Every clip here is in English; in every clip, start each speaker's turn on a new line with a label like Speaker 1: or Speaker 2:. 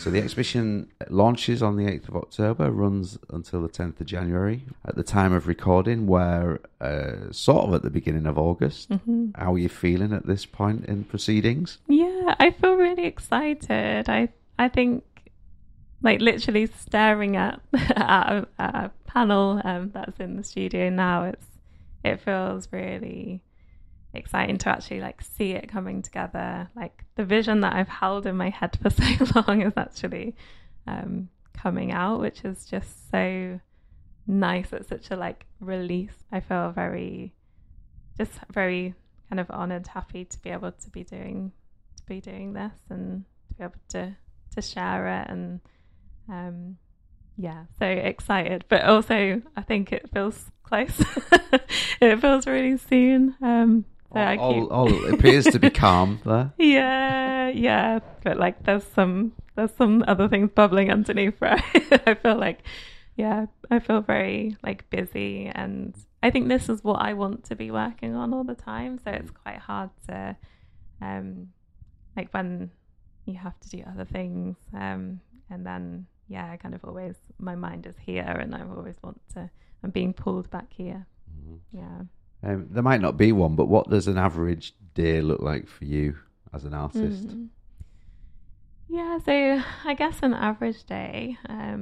Speaker 1: So the exhibition launches on the 8th of October, runs until the 10th of January. At the time of recording, we're sort of at the beginning of August.
Speaker 2: Mm-hmm.
Speaker 1: How are you feeling at this point in proceedings?
Speaker 2: Yeah, I feel really excited. I think, like, literally staring at a panel that's in the studio now, it feels really exciting to actually like see it coming together. Like the vision that I've held in my head for so long is actually coming out, which is just so nice. It's such a like release. I feel very kind of honored, happy to be able to be doing this and to be able to share it, and so excited, but also I think it feels close. It feels really soon.
Speaker 1: All it appears to be calm there.
Speaker 2: Yeah, but like there's some other things bubbling underneath, right? I feel very like busy, and I think this is what I want to be working on all the time, so it's quite hard to like when you have to do other things, and then kind of always my mind is here, and I'm being pulled back here. Yeah.
Speaker 1: There might not be one, but what does an average day look like for you as an artist?
Speaker 2: Yeah, so I guess an average day,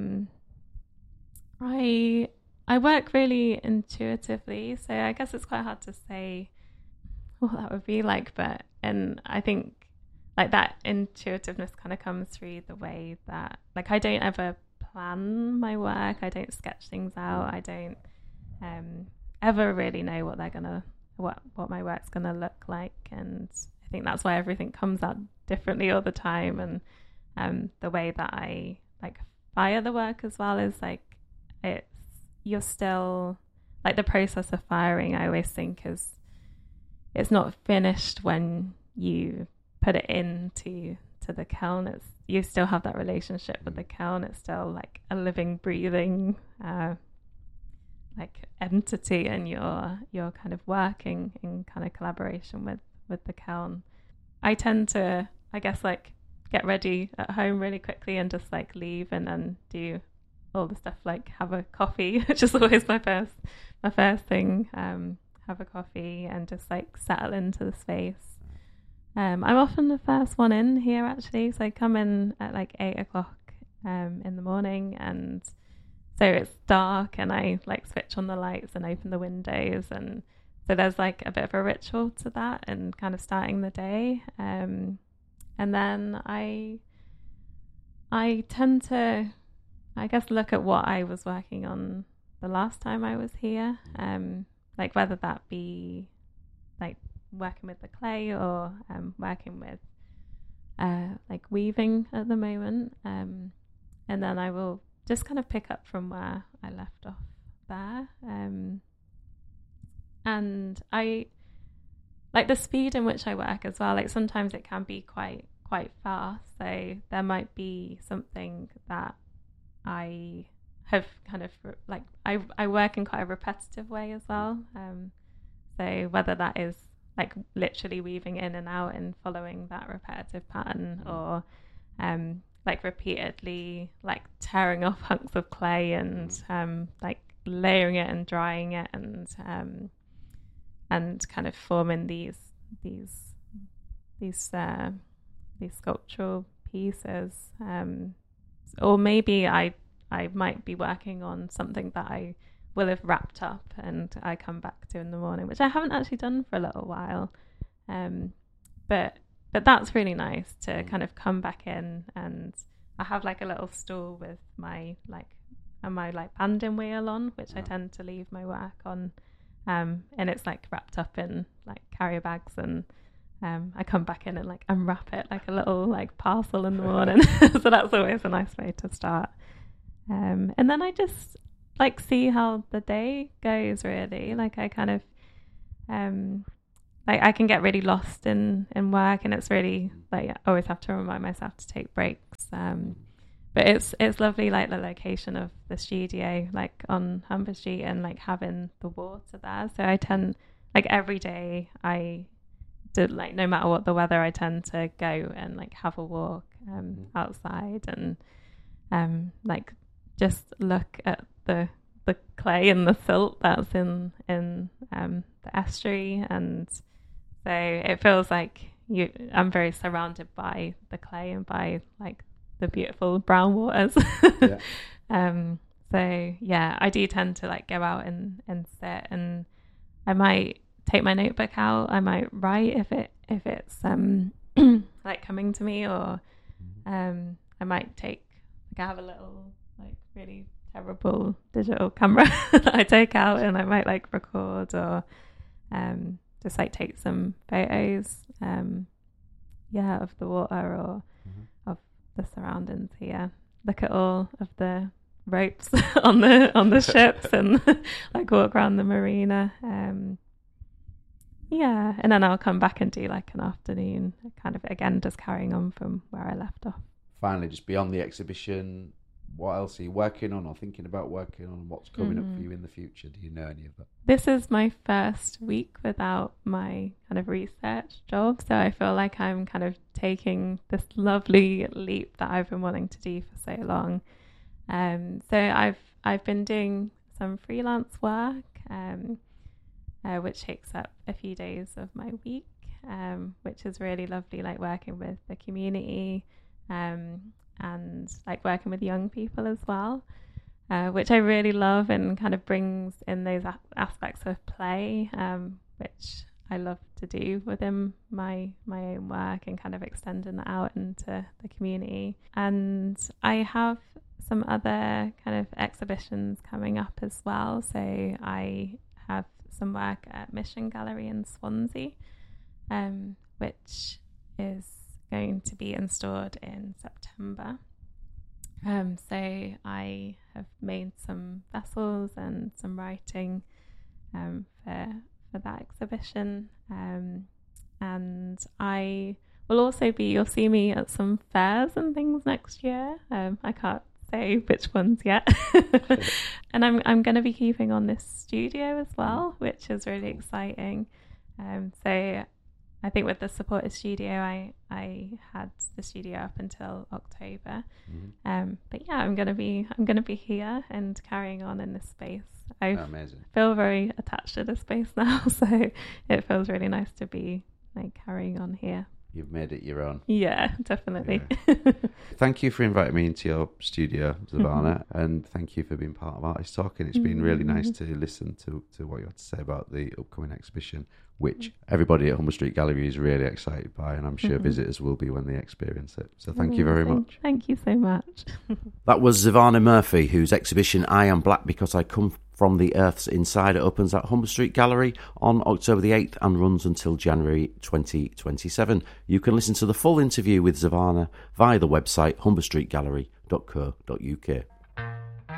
Speaker 2: I work really intuitively, so I guess it's quite hard to say what that would be like, and I think like that intuitiveness kind of comes through the way that like I don't ever plan my work, I don't sketch things out, I don't ever really know what my work's gonna look like, and I think that's why everything comes out differently all the time, and the way that I like fire the work as well is like you're still like the process of firing, I always think it's not finished when you put it into the kiln. You still have that relationship with the kiln. It's still like a living, breathing like entity, and you're kind of working in kind of collaboration with the kiln. I tend to, I guess, like get ready at home really quickly and just like leave and then do all the stuff like have a coffee, which is always my first thing. Have a coffee and just like settle into the space. I'm often the first one in here actually, so I come in at like 8:00 in the morning, and so it's dark and I like switch on the lights and open the windows, and so there's like a bit of a ritual to that and kind of starting the day, and then I tend to, I guess, look at what I was working on the last time I was here, like whether that be like working with the clay or working with like weaving at the moment, and then I will just kind of pick up from where I left off there, and I like the speed in which I work as well. Like sometimes it can be quite fast, so there might be something that I have kind of like I work in quite a repetitive way as well, so whether that is like literally weaving in and out and following that repetitive pattern, or like repeatedly like tearing off hunks of clay and like layering it and drying it and kind of forming these sculptural pieces, or maybe I might be working on something that I will have wrapped up and I come back to in the morning, which I haven't actually done for a little while, but that's really nice to kind of come back in, and I have like a little stool with my banding wheel on, which I tend to leave my work on, and it's like wrapped up in like carrier bags, and I come back in and like unwrap it like a little like parcel in the morning. So that's always a nice way to start, and then I just like see how the day goes, really. Like I kind of like I can get really lost in work, and it's really like I always have to remind myself to take breaks, but it's lovely, like the location of the studio like on Humber Street, and like having the water there, so I tend like every day I like no matter what the weather, I tend to go and like have a walk outside and like just look at the clay and the silt that's in the estuary, and so it feels like I'm very surrounded by the clay and by like the beautiful brown waters. So yeah, I do tend to like go out and sit, and I might take my notebook out. I might write if it's like coming to me, or I might I have a little like really terrible digital camera that I take out, and I might like record or just like take some photos of the water or of the surroundings here. Look at all of the ropes on the ships and like walk around the marina. And then I'll come back and do like an afternoon, kind of again just carrying on from where I left off.
Speaker 1: Finally, just beyond the exhibition, what else are you working on or thinking about working on? What's coming up for you in the future? Do you know any of that?
Speaker 2: This is my first week without my kind of research job, so I feel like I'm kind of taking this lovely leap that I've been wanting to do for so long. So I've been doing some freelance work, which takes up a few days of my week, which is really lovely, like working with the community, and like working with young people as well, which I really love, and kind of brings in those aspects of play, which I love to do within my own work, and kind of extending that out into the community. And I have some other kind of exhibitions coming up as well. So I have some work at Mission Gallery in Swansea, which is going to be installed in September. So I have made some vessels and some writing for that exhibition, and I will also you'll see me at some fairs and things next year. I can't say which ones yet. And I'm going to be keeping on this studio as well, which is really exciting. So I think with the supported studio, I had the studio up until October. But yeah, I'm gonna be here and carrying on in this space. I feel very attached to this space now, so it feels really nice to be like carrying on here.
Speaker 1: You've made it your own.
Speaker 2: Yeah, definitely.
Speaker 1: Yeah. Thank you for inviting me into your studio, Zivana, and thank you for being part of Artist Talk. And it's been really nice to listen to what you had to say about the upcoming exhibition, which everybody at Humber Street Gallery is really excited by, and I'm sure visitors will be when they experience it. So thank you very much.
Speaker 2: Thank you so much.
Speaker 3: That was Zivana Murphy, whose exhibition I Am Black Because I Come From the Earth's Insider opens at Humber Street Gallery on October the 8th and runs until January 2027. You can listen to the full interview with Zivana via the website humberstreetgallery.co.uk.